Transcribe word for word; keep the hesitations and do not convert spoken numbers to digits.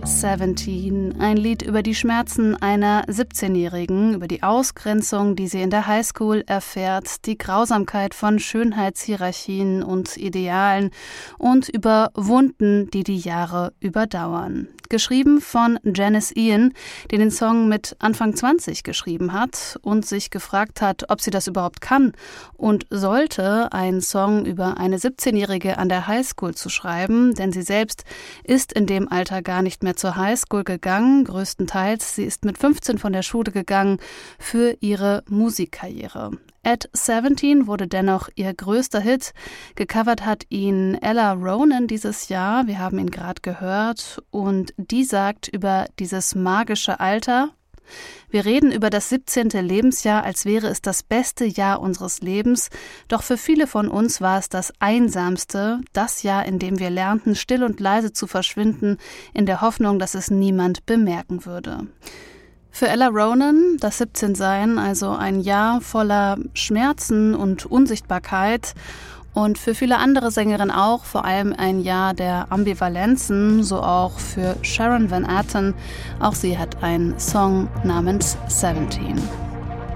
siebzehn, ein Lied über die Schmerzen einer siebzehnjährigen, über die Ausgrenzung, die sie in der Highschool erfährt, die Grausamkeit von Schönheitshierarchien und Idealen und über Wunden, die die Jahre überdauern. Geschrieben von Janis Ian, die den Song mit Anfang zwanzig geschrieben hat und sich gefragt hat, ob sie das überhaupt kann und sollte, einen Song über eine siebzehnjährige an der Highschool zu schreiben, denn sie selbst ist in dem Alter gar nicht mehr zur Highschool gegangen, größtenteils. Sie ist mit fünfzehn von der Schule gegangen für ihre Musikkarriere. At siebzehn wurde dennoch ihr größter Hit. Gecovert hat ihn Ella Ronan dieses Jahr, wir haben ihn gerade gehört, und die sagt über dieses magische Alter: Wir reden über das siebzehnte Lebensjahr, als wäre es das beste Jahr unseres Lebens, doch für viele von uns war es das einsamste, das Jahr, in dem wir lernten, still und leise zu verschwinden, in der Hoffnung, dass es niemand bemerken würde. Für Ella Ronan, das siebzehn-Sein, also ein Jahr voller Schmerzen und Unsichtbarkeit, und für viele andere Sängerinnen auch, vor allem ein Jahr der Ambivalenzen, so auch für Sharon Van Etten. Auch sie hat einen Song namens siebzehn.